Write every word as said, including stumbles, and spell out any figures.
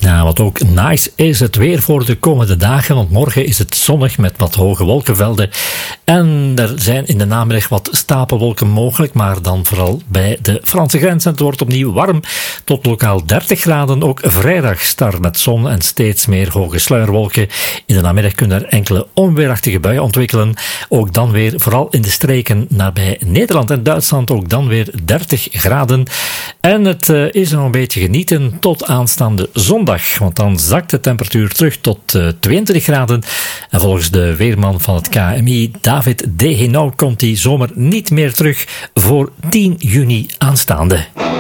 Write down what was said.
Ja, wat ook nice is het weer voor de komende dagen, want morgen is het zonnig met wat hoge wolkenvelden. En er zijn in de namiddag wat stapelwolken mogelijk, maar dan vooral bij de Franse grens. En het wordt opnieuw warm, tot lokaal dertig graden. Ook vrijdag start met zon en steeds meer hoge sluierwolken. In de namiddag kunnen er enkele onweerachtige buien ontwikkelen. Ook dan weer, vooral in de streken nabij Nederland en Duitsland, ook dan weer dertig graden. En het uh, is nog een beetje genieten tot aanstaande zondag, want dan zakt de temperatuur terug tot uh, tweeëntwintig graden. En volgens de weerman van het K M I, David Degenau, komt die zomer niet meer terug voor tien juni aanstaande.